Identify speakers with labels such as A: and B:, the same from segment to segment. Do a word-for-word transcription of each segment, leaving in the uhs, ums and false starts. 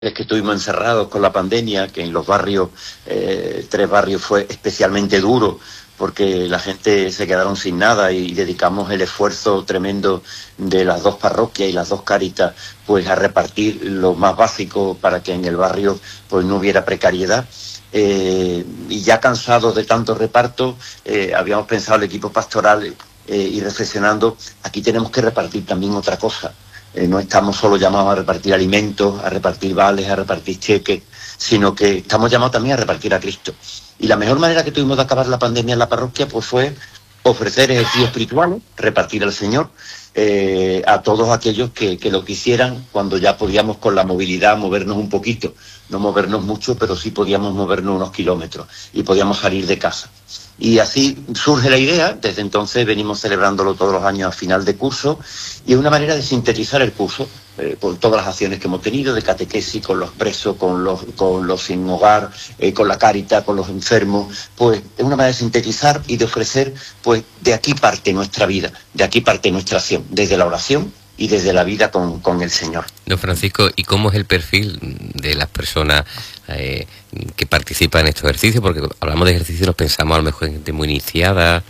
A: es que estuvimos encerrados con la pandemia, que en los barrios, eh, tres barrios fue especialmente duro, porque la gente se quedaron sin nada y dedicamos el esfuerzo tremendo de las dos parroquias y las dos Cáritas pues a repartir lo más básico para que en el barrio pues no hubiera precariedad. Eh, y ya cansados de tanto reparto, eh, habíamos pensado el equipo pastoral eh, y reflexionando, aquí tenemos que repartir también otra cosa. Eh, no estamos solo llamados a repartir alimentos, a repartir vales, a repartir cheques, sino que estamos llamados también a repartir a Cristo. Y la mejor manera que tuvimos de acabar la pandemia en la parroquia pues fue ofrecer ejercicios espirituales, repartir al Señor eh, a todos aquellos que, que lo quisieran, cuando ya podíamos con la movilidad movernos un poquito, no movernos mucho, pero sí podíamos movernos unos kilómetros y podíamos salir de casa. Y así surge la idea. Desde entonces venimos celebrándolo todos los años a final de curso, y es una manera de sintetizar el curso, eh, por todas las acciones que hemos tenido, de catequesis con los presos, con los, con los sin hogar, eh, con la Cáritas, con los enfermos. Pues es una manera de sintetizar y de ofrecer, pues de aquí parte nuestra vida, de aquí parte nuestra acción, desde la oración y desde la vida con, con el Señor.
B: Don Francisco, ¿y cómo es el perfil de las personas eh, que participan en estos ejercicios? Porque hablamos de ejercicios, nos pensamos a lo mejor en gente muy iniciada.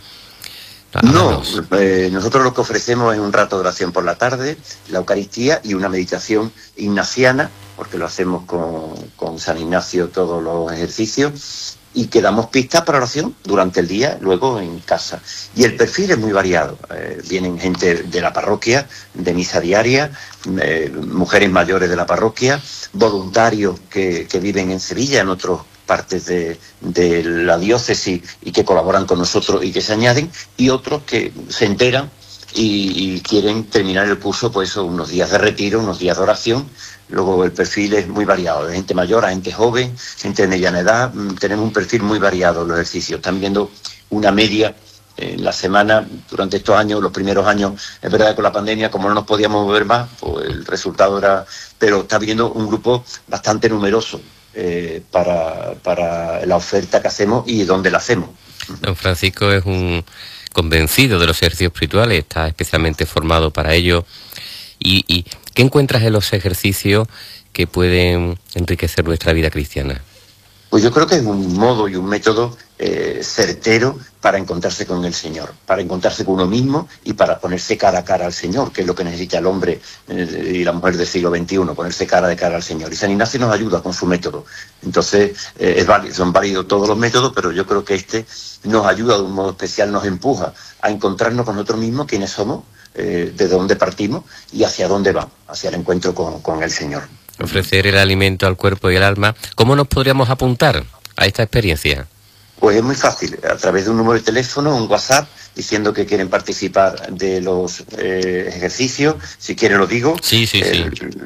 A: No, eh, nosotros lo que ofrecemos es un rato de oración por la tarde, la Eucaristía y una meditación ignaciana, porque lo hacemos con, con San Ignacio todos los ejercicios, y que damos pistas para oración durante el día, luego en casa. Y el perfil es muy variado. Eh, vienen gente de la parroquia, de misa diaria, eh, mujeres mayores de la parroquia, voluntarios que, que viven en Sevilla, en otras partes de, de la diócesis y que colaboran con nosotros y que se añaden, y otros que se enteran y, y quieren terminar el curso, pues eso, unos días de retiro, unos días de oración. Luego el perfil es muy variado, de gente mayor a gente joven, gente de mediana edad. Tenemos un perfil muy variado en los ejercicios. Están viendo una media en la semana durante estos años, los primeros años. Es verdad que con la pandemia, como no nos podíamos mover más, pues el resultado era... Pero está viendo un grupo bastante numeroso eh, para, para la oferta que hacemos y dónde la hacemos.
B: Don Francisco es un convencido de los ejercicios espirituales, está especialmente formado para ello. Y, y ¿qué encuentras en los ejercicios que pueden enriquecer nuestra vida cristiana?
A: Pues yo creo que es un modo y un método eh, certero para encontrarse con el Señor, para encontrarse con uno mismo y para ponerse cara a cara al Señor, que es lo que necesita el hombre eh, y la mujer del siglo veintiuno, ponerse cara de cara al Señor. Y San Ignacio nos ayuda con su método. Entonces, eh, es válido, son válidos todos los métodos, pero yo creo que este nos ayuda de un modo especial, nos empuja a encontrarnos con nosotros mismos, quiénes somos, eh, de dónde partimos y hacia dónde vamos, hacia el encuentro con, con el Señor.
B: Ofrecer el alimento al cuerpo y al alma. ¿Cómo nos podríamos apuntar a esta experiencia?
A: Pues es muy fácil, a través de un número de teléfono, un WhatsApp, diciendo que quieren participar de los eh, ejercicios. Si quieren lo digo.
B: Sí, sí, sí.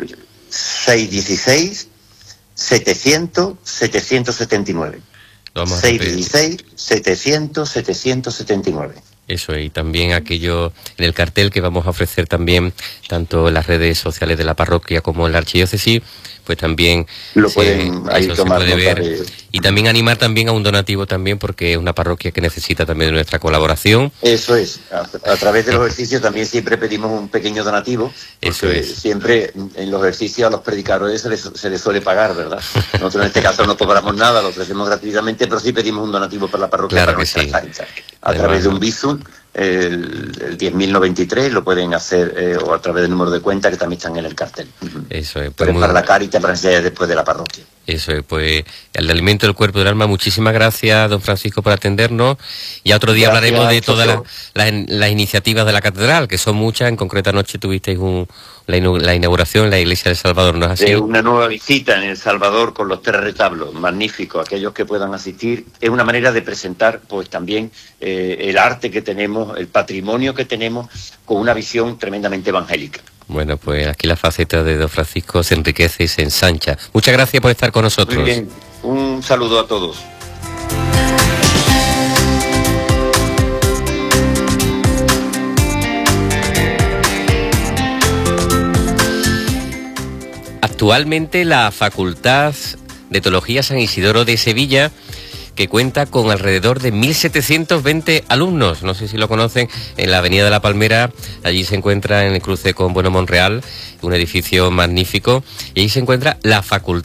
A: seis uno seis, setecientos, setecientos setenta y nueve. seis uno seis, setecientos, setecientos setenta y nueve.
B: Eso, y también aquello en el cartel que vamos a ofrecer también, tanto en las redes sociales de la parroquia como en la archidiócesis, pues también
A: lo pueden
B: se,
A: ahí tomar
B: se puede ver.
A: De...
B: Y también animar también a un donativo también, porque es una parroquia que necesita también de nuestra colaboración.
A: Eso es, a, a través de los ejercicios también siempre pedimos un pequeño donativo,
B: Eso es.
A: Siempre en los ejercicios a los predicadores se les, se les suele pagar, ¿verdad? Nosotros en este caso no cobramos nada, lo ofrecemos gratuitamente, pero sí pedimos un donativo para la parroquia,
B: claro
A: para
B: que
A: nuestra
B: sí.
A: Cáritas. A Además, través de un Bizum, el, el diez mil noventa y tres, lo pueden hacer, eh, o a través del número de cuenta que también están en el cartel.
B: Eso es.
A: Pues muy... Para la Cáritas, para enseñar después de la parroquia.
B: Eso es, pues el alimento del cuerpo y del alma. Muchísimas gracias, don Francisco, por atendernos. Y otro día gracias, hablaremos de todas las, las, las iniciativas de la catedral, que son muchas. En concreta anoche tuvisteis un, la, la inauguración en la iglesia de Salvador, ¿no es así?
A: Es una nueva visita en El Salvador con los tres retablos, magníficos, aquellos que puedan asistir. Es una manera de presentar pues también eh, el arte que tenemos, el patrimonio que tenemos, con una visión tremendamente evangélica.
B: Bueno, pues aquí la faceta de don Francisco se enriquece y se ensancha. Muchas gracias por estar con nosotros.
A: Muy bien, un saludo a todos.
B: Actualmente la Facultad de Teología San Isidoro de Sevilla que cuenta con alrededor de mil setecientos veinte alumnos. No sé si lo conocen, en la Avenida de la Palmera. Allí se encuentra, en el cruce con Bueno Monreal, un edificio magnífico, y ahí se encuentra la Facultad